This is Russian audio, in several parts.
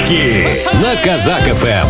Подарки на Казак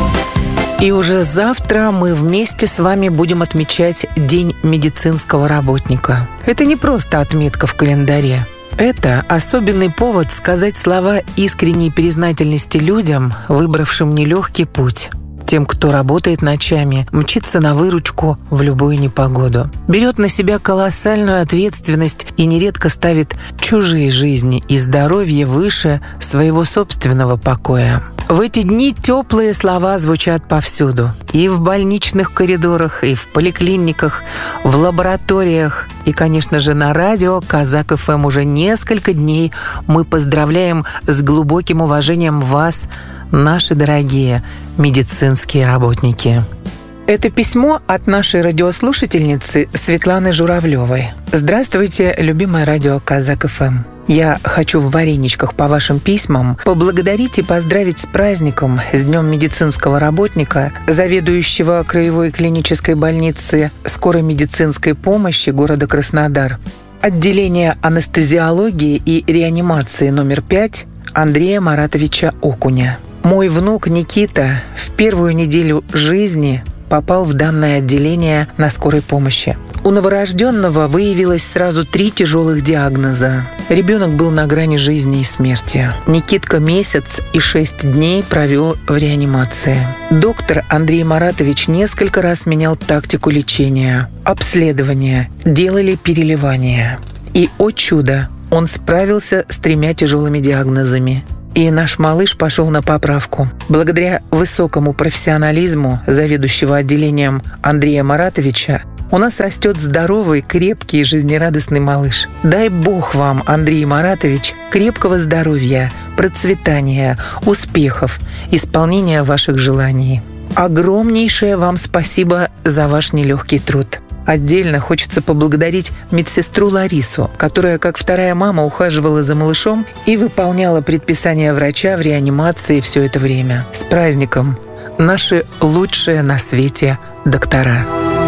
ФМ. И уже завтра мы вместе с вами будем отмечать День медицинского работника. Это не просто отметка в календаре. Это особенный повод сказать слова искренней признательности людям, выбравшим нелегкий путь. Тем, кто работает ночами, мчится на выручку в любую непогоду. Берет на себя колоссальную ответственность и нередко ставит чужие жизни и здоровье выше своего собственного покоя. В эти дни теплые слова звучат повсюду. И в больничных коридорах, и в поликлиниках, в лабораториях. И, конечно же, на радио Казак ФМ уже несколько дней мы поздравляем с глубоким уважением вас, наши дорогие медицинские работники. Это письмо от нашей радиослушательницы Светланы Журавлевой. Здравствуйте, любимое радио Казак ФМ. Я хочу в вареничках по вашим письмам поблагодарить и поздравить с праздником, с Днем медицинского работника, заведующего краевой клинической больницы скорой медицинской помощи города Краснодар, отделение анестезиологии и реанимации номер 5 Андрея Маратовича Окуня. Мой внук Никита в первую неделю жизни попал в данное отделение на скорой помощи. У новорожденного выявилось сразу 3 тяжелых диагноза. Ребенок был на грани жизни и смерти. Никитка месяц и 6 дней провел в реанимации. Доктор Андрей Маратович несколько раз менял тактику лечения, обследования, делали переливания. И, о чудо, он справился с 3 тяжелыми диагнозами. И наш малыш пошел на поправку. Благодаря высокому профессионализму заведующего отделением Андрея Маратовича у нас растет здоровый, крепкий и жизнерадостный малыш. Дай Бог вам, Андрей Маратович, крепкого здоровья, процветания, успехов, исполнения ваших желаний. Огромнейшее вам спасибо за ваш нелегкий труд. Отдельно хочется поблагодарить медсестру Ларису, которая, как вторая мама, ухаживала за малышом и выполняла предписания врача в реанимации все это время. С праздником! Наши лучшие на свете доктора.